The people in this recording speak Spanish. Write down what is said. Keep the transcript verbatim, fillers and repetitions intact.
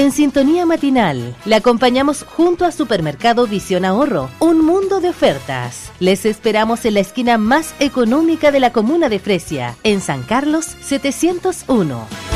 En Sintonía Matinal, le acompañamos junto a Supermercado Visión Ahorro, un mundo de ofertas. Les esperamos en la esquina más económica de la comuna de Fresia, en San Carlos setecientos uno.